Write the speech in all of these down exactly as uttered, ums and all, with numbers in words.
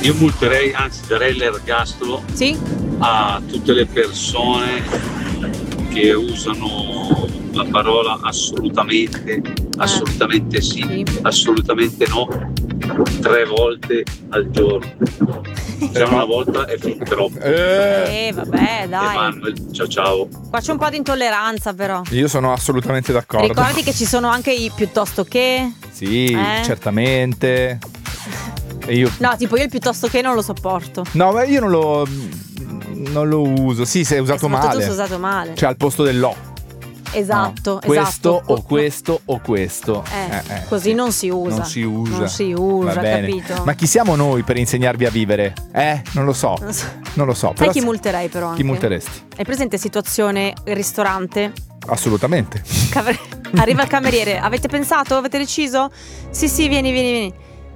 Io multerei, anzi darei l'ergastolo sì? a tutte le persone che usano la parola assolutamente, assolutamente sì, sì. assolutamente no, tre volte al giorno. Già una volta è fin troppo. Eh, eh vabbè, dai. Emanuel, ciao ciao. Qua c'è un po' di intolleranza però. Io sono assolutamente d'accordo. Ricordati che ci sono anche i piuttosto che. Sì, eh? certamente. E io... No, tipo io il piuttosto che non lo sopporto. No, ma io non lo non lo uso. Sì, se è usato male. Se è usato male. Cioè al posto dell'o. Esatto, no. Questo esatto. o questo o questo. Eh, eh, eh, così sì. non si usa. Non si usa. Non si usa, Va bene. capito? Ma chi siamo noi per insegnarvi a vivere? Eh? Non lo so. Non, so. non lo so. Sai Però chi multerei però anche? Chi multeresti? Hai presente situazione ristorante? Assolutamente. Arriva il cameriere. Avete pensato? Avete deciso? Sì, sì, vieni, vieni, vieni.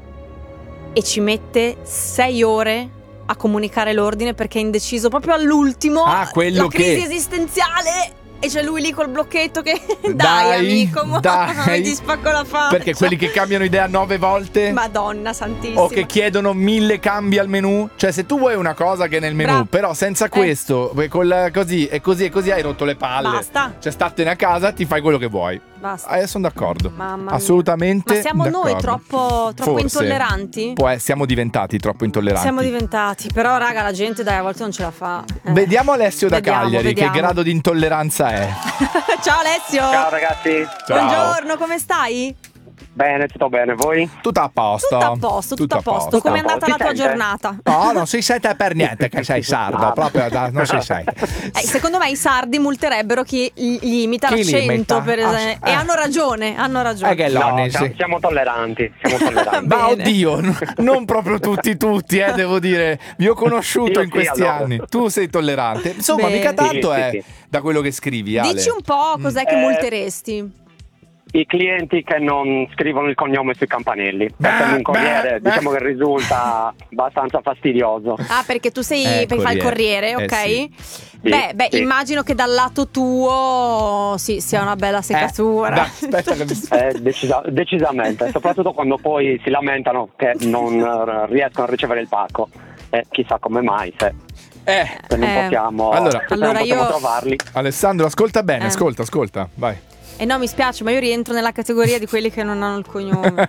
E ci mette sei ore a comunicare l'ordine perché è indeciso proprio all'ultimo. Ah, quello la crisi che... esistenziale. E c'è lui lì col blocchetto che dai, dai amico, mo, dai. ti spacco la faccia. Perché quelli che cambiano idea nove volte, Madonna santissima, o che chiedono mille cambi al menù. Cioè se tu vuoi una cosa che è nel menù, Bra- però senza eh. questo, col, così e così e così hai rotto le palle. Basta. Cioè statene a casa, ti fai quello che vuoi. Basta. Eh, sono d'accordo. Mamma mia. Assolutamente. Ma siamo d'accordo. noi troppo, troppo Forse. intolleranti? Può, eh, siamo diventati troppo intolleranti. Siamo diventati. Però raga, la gente dai a volte non ce la fa. eh. Vediamo Alessio da Vediamo, Cagliari vediamo. che grado di intolleranza è. Ciao Alessio. Ciao ragazzi. Ciao. Buongiorno, come stai? Bene, tutto bene, voi? Tutto a posto. Tutto a posto, tutto, a posto. Come è andata Si la tua sente? giornata? No, non si sente per niente che sei sardo, Ah. proprio da- non si sente. Eh, secondo me i sardi multerebbero chi gli imita Chi l'accento, limita? per Ah, esempio. eh. E hanno ragione, hanno ragione. Eh, che No, Loni, siamo, sì. siamo tolleranti, siamo tolleranti. Ma Bene. oddio, n- non proprio tutti tutti, eh, devo dire. Vi ho conosciuto Io in sì, questi allora. anni. Tu sei tollerante. Insomma, Bene. mica tanto Sì, sì, è sì. da quello che scrivi, Ale. Dici un po' cos'è che Eh, multeresti? I clienti che non scrivono il cognome sui campanelli. Perché Beh, un corriere beh, diciamo beh. che risulta abbastanza fastidioso. Ah, perché tu sei Eh, per fare il corriere, corriere. ok? Eh, Beh, beh, sì. immagino che dal lato tuo sì, sia una bella seccatura. Eh, dai, aspetta che mi... Eh, decisa- decisamente, soprattutto quando poi si lamentano che non eh, riescono a ricevere il pacco. E chissà come mai, se, Eh, se non Eh. possiamo, Allora- se non Allora possiamo io- trovarli. Alessandro, ascolta bene, Eh. ascolta, ascolta, vai. E no, mi spiace, ma io rientro nella categoria di quelli che non hanno il cognome.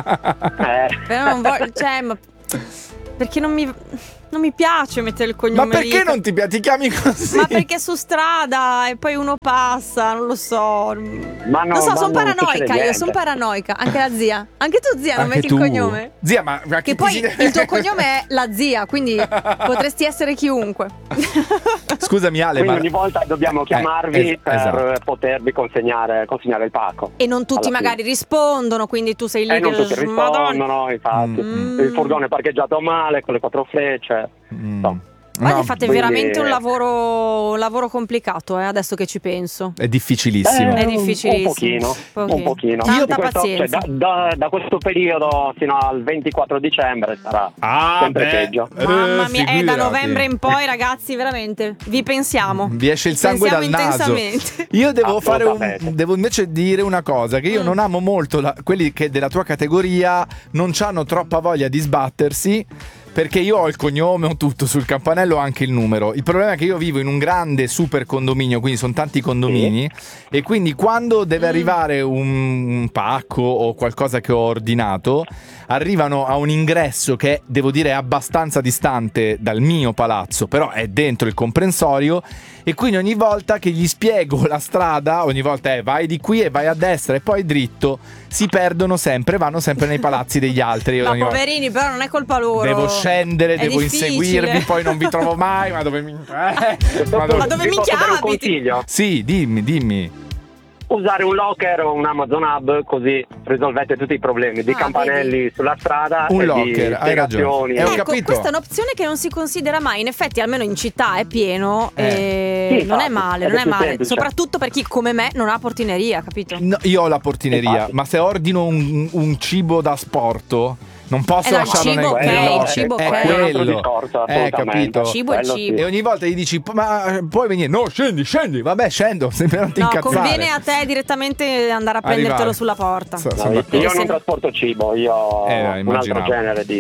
Eh. Però non voglio, cioè, ma perché non mi non mi piace mettere il cognome Ma perché lì. non ti, pi- ti chiami così? Ma perché su strada e poi uno passa, non lo so. Ma no, non so, ma sono non paranoica, succede io niente. sono paranoica. Anche la zia. Anche tu, zia, non Anche metti tu. il cognome? Zia, ma, ma Che chi poi ti- il tuo cognome è la zia, quindi potresti essere chiunque. Scusami Ale, Quindi ma ogni volta dobbiamo chiamarvi es- per esatto. potervi consegnare, consegnare il pacco. E non tutti Alla fine. magari rispondono, quindi tu sei lì E non che tutti Madonna. rispondono, infatti. Mm. Il furgone è parcheggiato male con le quattro frecce. Mm. No. Guarda, No, fate quindi- veramente un lavoro, un lavoro complicato, eh, adesso che ci penso. è difficilissimo. È un- difficilissimo. Un pochino, Pochino. un pochino. Tanta Di questo- cioè, pazienza. da, da- da questo periodo fino al ventiquattro dicembre sarà Ah, sempre beh. peggio. Mamma mia, è da figurati. novembre in poi, ragazzi, veramente vi pensiamo. Vi esce il sangue dal Pensiamo naso. intensamente. Io devo fare un, Assolutamente. devo invece dire una cosa, che io Mm. non amo molto la- quelli che della tua categoria non hanno troppa voglia di sbattersi. Perché io ho il cognome, ho tutto sul campanello, ho anche il numero. Il problema è che io vivo in un grande super condominio, quindi sono tanti condomini, e quindi quando deve Mm. arrivare un, un pacco o qualcosa che ho ordinato, arrivano a un ingresso che devo dire è abbastanza distante dal mio palazzo, però è dentro il comprensorio, e quindi ogni volta che gli spiego la strada, ogni volta è vai di qui e vai a destra e poi dritto, si perdono sempre, vanno sempre nei palazzi degli altri. Io Ma ogni volta- poverini, però non è colpa loro. Devo scendere, È devo difficile. inseguirvi, poi non vi trovo mai. Ma dove mi. Eh, ma dove- Ma dove Vi mi posso dare un chiami? consiglio? Sì, dimmi, dimmi. Usare un locker o un Amazon Hub, così risolvete tutti i problemi di Ah, campanelli sulla strada Un e locker, di hai spiegazioni. ragione. Eh, ho Ecco, capito. questa è un'opzione che non si considera mai. In effetti, almeno in città è pieno. Eh. E Sì, non è infatti, male, ed non è è più male. semplice. Soprattutto per chi come me non ha portineria, capito? No, io ho la portineria, Infatti. ma se ordino un, un cibo da sporto, non posso Eh no, il lasciarlo cibo nel ok, nel il locker. cibo è ok. Quello è un altro quello. discorso, Eh, assolutamente. capito? Cibo è Quello cibo. E ogni volta gli dici, ma puoi venire? No, scendi, scendi. Vabbè, scendo, sempre non ti No, incazzare. conviene a te direttamente andare a prendertelo Arrivare. sulla porta. So- No, sono io d'accordo. io Deve non essere- trasporto cibo, io ho Eh, un altro immaginavo. genere di,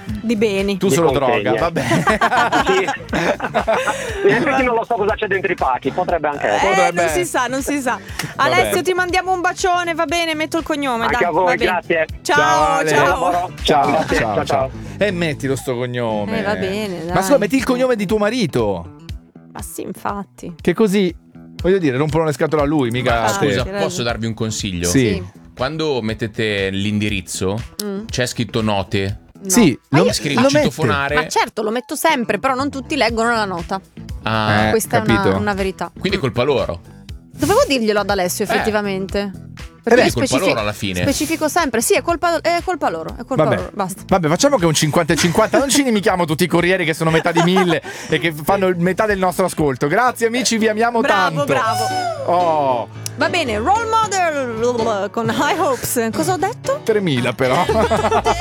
Di beni. Tu Mi solo consegna. droga, vabbè. Sì. In effetti non lo so cosa c'è dentro i pacchi, potrebbe anche Eh, essere. Potrebbe non si essere. sa, non si sa. Vabbè. Alessio, ti mandiamo un bacione, va bene, metto il cognome. Anche dai, a voi, va bene. grazie. Ciao, Ale. ciao. Lavoro. Ciao, Grazie, ciao, ciao, ciao. ciao. E mettilo sto cognome. Eh, va bene, dai. Ma scusa, metti il cognome di tuo marito. Ma sì, infatti. Che così, voglio dire, rompono le scatole a lui, mica Ah, a Scusa, te. sì. posso darvi un consiglio? Sì. Quando mettete l'indirizzo, Mm. c'è scritto note. No. Sì, Ma lo, io- Scrivi lo mette. citofonare. Ma certo, lo metto sempre, però non tutti leggono la nota. Ah, Eh, Questa è capito. una, una verità. quindi è colpa loro. Dovevo dirglielo ad Alessio, effettivamente. beh, io è colpa specifi- loro alla fine. Specifico sempre, sì, è colpa, è colpa loro. È colpa Vabbè. loro, basta. Vabbè, facciamo che un cinquanta e cinquanta. Non ci inimichiamo tutti i corrieri che sono metà di mille e che fanno il- metà del nostro ascolto. Grazie, amici, vi amiamo Bravo, tanto. bravo. Oh, Va bene, role model con High Hopes. Cosa ho detto? tremila però.